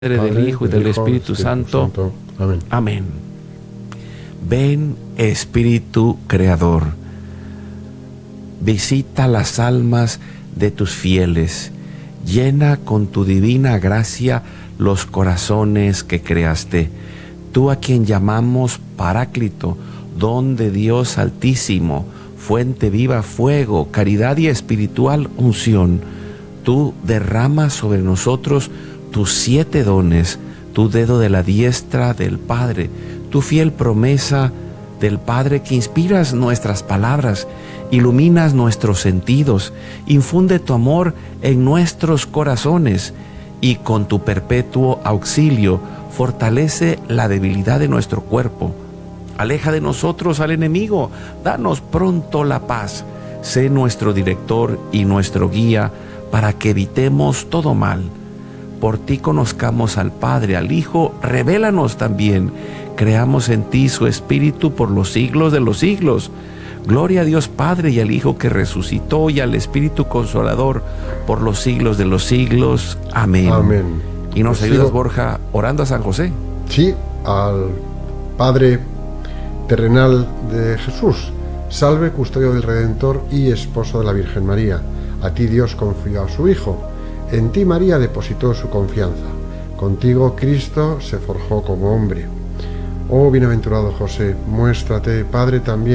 Del Hijo y del Espíritu Santo. Amén. Amén. Ven, Espíritu Creador, visita las almas de tus fieles, llena con tu divina gracia los corazones que creaste. Tú a quien llamamos Paráclito, don de Dios Altísimo, fuente viva, fuego, caridad y espiritual unción, tú derramas sobre nosotros tus 7 dones, tu dedo de la diestra del Padre, tu fiel promesa del Padre que inspiras nuestras palabras, iluminas nuestros sentidos, infunde tu amor en nuestros corazones y con tu perpetuo auxilio fortalece la debilidad de nuestro cuerpo. Aleja de nosotros al enemigo, danos pronto la paz, sé nuestro director y nuestro guía para que evitemos todo mal. Por ti conozcamos al Padre, al Hijo, revélanos también. Creamos en ti su Espíritu por los siglos de los siglos. Gloria a Dios Padre y al Hijo que resucitó y al Espíritu Consolador por los siglos de los siglos. Amén. Amén. Y nos ayudas, Borja, orando a San José. Sí, al Padre terrenal de Jesús. Salve, custodio del Redentor y esposo de la Virgen María. A ti Dios confió a su Hijo. En ti María depositó su confianza. Contigo Cristo se forjó como hombre. Oh bienaventurado José, muéstrate, Padre, también